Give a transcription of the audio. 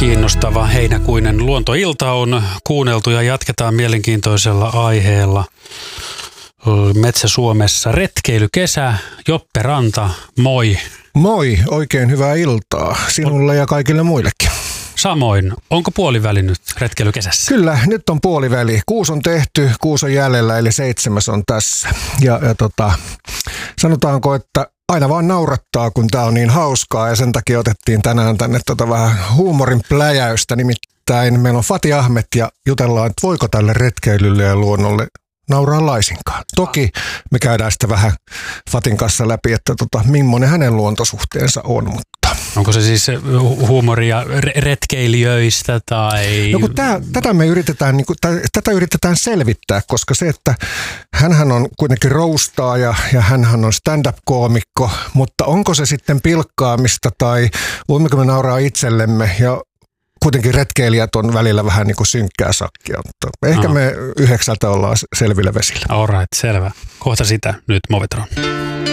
kiinnostava heinäkuinen luontoilta on kuunneltu ja jatketaan mielenkiintoisella aiheella. Metsä-Suomessa retkeilykesä, Joppe Ranta, moi. Moi, oikein hyvää iltaa sinulle ja kaikille muillekin. Samoin. Onko puoliväli nyt retkeilykesässä? Kyllä, nyt on puoliväli. 6 on tehty, 6 on jäljellä, eli 7 on tässä. Ja sanotaanko, että aina vaan naurattaa, kun tää on niin hauskaa, ja sen takia otettiin tänään tänne vähän huumorin pläjäystä. Nimittäin meillä on Fati Ahmet ja jutellaan, että voiko tälle retkeilylle ja luonnolle nauraa laisinkaan. Toki me käydään sitä vähän Fatin kanssa läpi, että millainen hänen luontosuhteensa on, mutta onko se siis huumoria retkeilijöistä tai? No kun tätä me yritetään, tätä yritetään selvittää, koska se, että hänhän on kuitenkin roustaaja ja hänhän on stand-up-koomikko, mutta onko se sitten pilkkaamista tai voimmeko me nauraa itsellemme ja kuitenkin retkeilijät on välillä vähän niin kuin synkkää sakkia, mutta ehkä me 9 ollaan selvillä vesillä. Alright, selvä. Kohta sitä nyt Movitron.